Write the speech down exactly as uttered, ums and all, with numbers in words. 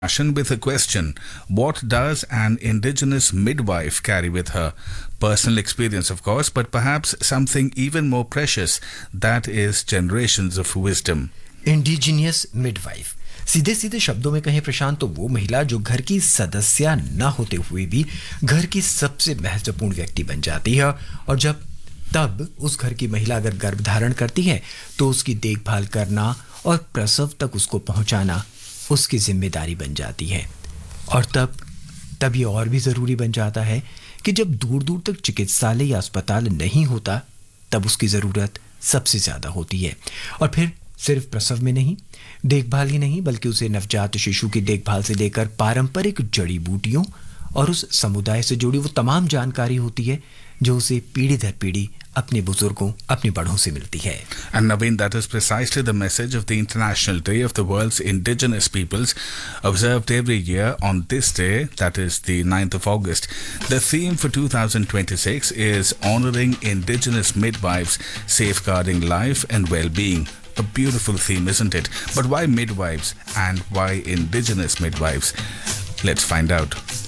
Ashen with a question. What does an indigenous midwife carry with her? Personal experience, of course, but perhaps something even more precious, that is generations of wisdom. Indigenous midwife, सीधे सीधे शब्दों में कहें प्रशांत, तो वो महिला जो घर की सदस्य न होते हुए भी घर की सबसे महत्वपूर्ण व्यक्ति बन जाती है, और जब तब उस घर की महिला अगर गर्भ धारण करती है तो उसकी देखभाल करना और प्रसव तक उसको पहुंचाना उसकी जिम्मेदारी बन जाती है। और तब तब ये और भी ज़रूरी बन जाता है कि जब दूर दूर तक चिकित्सालय या अस्पताल नहीं होता तब उसकी ज़रूरत सबसे ज़्यादा होती है। और फिर सिर्फ प्रसव में नहीं, देखभाल ही नहीं, बल्कि उसे नवजात शिशु की देखभाल से लेकर पारंपरिक जड़ी बूटियों और उस समुदाय से जुड़ी वो तमाम जानकारी होती है जो उसे पीढ़ी दर पीढ़ी अपने बुजुर्गों, अपने बड़ों से मिलती है। And Naveen, that is precisely the message of the International Day of the World's Indigenous Peoples, observed every year on this day, that is the ninth of August. The theme for two thousand twenty-six is Honoring Indigenous Midwives, Safeguarding Life and Well-Being. A beautiful theme, isn't it? But why midwives and why indigenous midwives? Let's find out.